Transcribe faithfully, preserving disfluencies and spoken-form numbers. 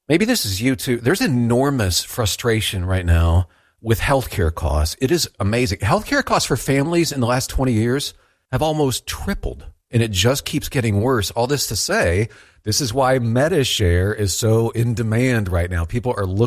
Maybe this is you too. There's enormous frustration right now with healthcare costs. It is amazing. Healthcare costs for families in the last twenty years have almost tripled, and it just keeps getting worse. All this to say, this is why MediShare is so in demand right now. People are looking